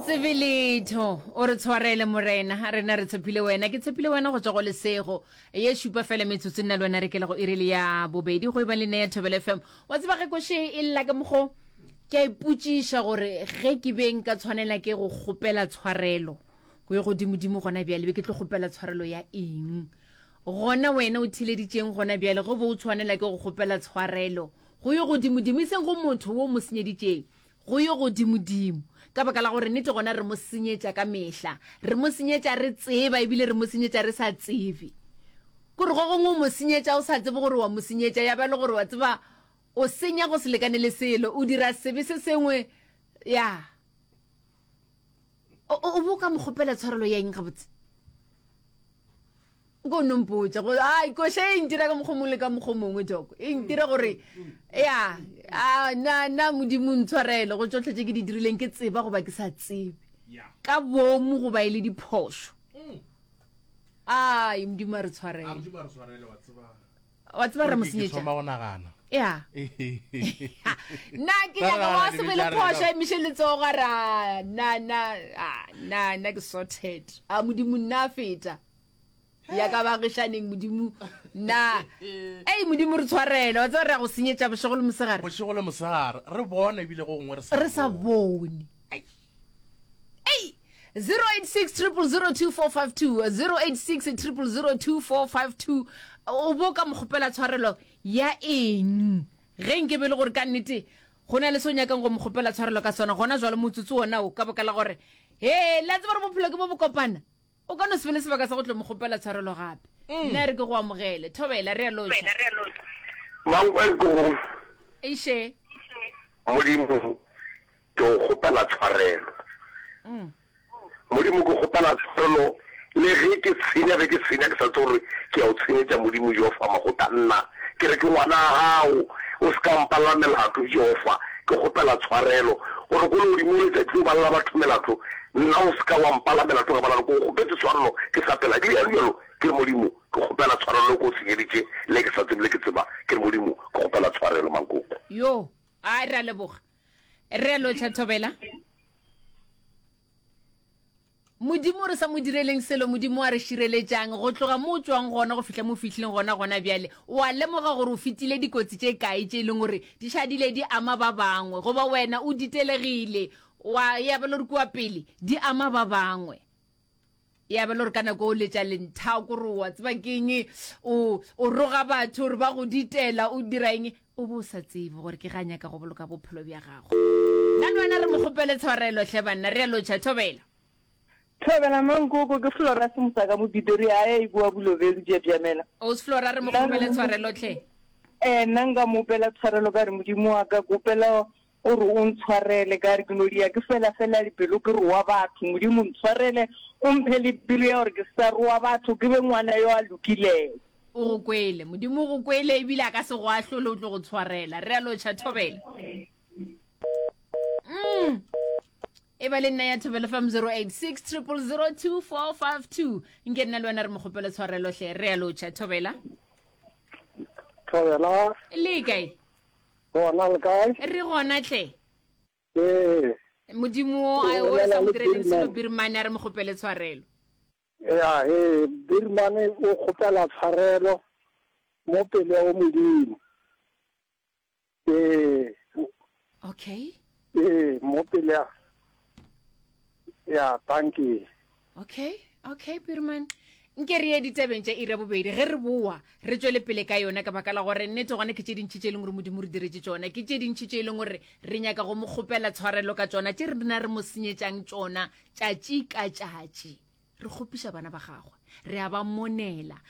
tsebe letho o re tshwarele morena rena re tshepile wena ke tshepile wena go tswa go lesego ye shupa fela metsotso nna le wena re ke le go irele ya bobedi go iba le ne ya Thobela FM wa tseba ge koshe e lla ke mogo ke a iputsisha gore ge ke beng ka tshwanela ke go gopela tshwarelo go ye go dimodimo gona bjale be ke tlo gopela tshwarelo ya eng gona wena o thileditseng gona bjale go bo o tshwanela ke go gopela tshwarelo go ye go dimodimo e seng go motho wo mo senyeditseng go ye go dimodimo ka baka la gore nete gona re mo senyetša ka mehla re mo senyetša re tseba ebile re mo senyetša re sa tsebe kore go gongwe mo senyetša o sa tsebe gore wa mo senyetša ya ba le gore wa tseba o senya go se lekane le selo o dira sebe se sengwe ya o boka mogopela tshwarelo ya eng gabotse go nompotsa go ai ko she intira ka mogomong le ka mogomongwe joko e intira gore ya na modimo ntshwarelo go tsotletse ke di dirileng ke tseba go ba ke sa tsebe ka bomo go ba ile diphoso ai modimo re tshwarelo wa tseba re mosenyetša ya na ke ya go se bele phosho e Michelle Tsogara na ke sorted modimo nna feta ya ka ba geshaneng modimo na modimo re tshwarela wa tswa re go senyetša bošego le mosegare re bona ebile go ngwe re sa bone 086002452 086002452 o boka mogopela tshwarelo ya eng ge nke be le gore ka nnete go na le se o nyakang go mogopela tshwarelo ka sona gona jwale motsotso wona o ka baka la gore la tseba re bophelo ke bo bokopana o ka no se bene sebaka sa go tlo mogopela tshwarelo gape nna re ke go amogele Thobela re a lotša mangweko eiše modimo ke o gopela tshwarelo modimo ke gopela tshwarelo le ge ke tshenya ke sa tse gore ke a o tshenyetša modimo Jehova magota nna ke re ke ngwana hao o se ka mpalla melato Jehova ke gopela tshwarelo gore go le modimo le tsetlo ba lla batho melato nna o se ka wa mpalla melato ga bana go gopetse tshwarelo ke sa pela di ya jalo ke re modimo ke gopela tshwarelo go senyeditše le ke sa tsebile ke tseba ke re modimo ke gopela tshwarelo mankoko yo a re a leboga re a lotšha Thobela modimo re sa mo direleng selo modimo a re šireletšang go tloga mo o tswang gona go fihla mo fihlileng gona bjale wa lemoga gore o fetile dikotsi tše kae tše e leng gore di šadile di ama ba bangwe goba wena o ditelegile ya ba le gore kua pele di ama ba bangwe ya ba le gore ka nako o letša lentha kore wa tseba keng o roga batho gore ba go ditela o dira eng o bo o sa tsebe gore ke ga nyaka go boloka bophelo bja gago nna le wena re mogopele tshwarelo hle banna re a lotšha Thobela mankoko ke Flora Simsaka mo Bidori a bua Bulobelu je bjamela o se Flora re mogopele tshwarelo hle nanga mo pela tshwarelo ka re modimo wa ka kopela o re o ntshwarele ka re ke no dia ke fela dipelo ke re wa batho modimo ntshwarele o mphele pelo ya gore ke sa re wa batho ke be ngwana yo a lokileng o go kwele modimo go kwele ebile a ka se go ahlole o tlo go tshwarela re a lotšha Thobela e ba le nna ya Thobela FM 0860002452 nke nna le wena re mogopele tshwarelo hle re a lotšha Thobela le kae gona le kae re gona tle modimo o sa mo direleng selo Birmane a re mogopele tshwarelo ya Birmane o gopela tshwarelo mo pele o modimo okay mo pele ya thank you okay Birman nke re editsebeng tša ira bobedi ge re boa re tswele pele ka yona ka baka la gore nnete gone ke tše dintšhi tše e leng gore modimo re diretse tšona ke tše dintšhi tše e leng gore re nyaka go mo kgopela tshwarelo ka tšona tše rena re mo senyetšang tšona tšatši ka tšatši re kgopiša bana ba gagwe re a ba monela